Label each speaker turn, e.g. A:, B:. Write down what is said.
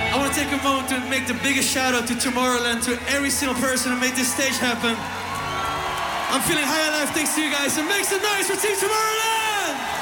A: I want to take a moment to make the biggest shout out to Tomorrowland, to every single person who made this stage happen. I'm feeling high alive thanks to you guys, so make some noise for Team Tomorrowland!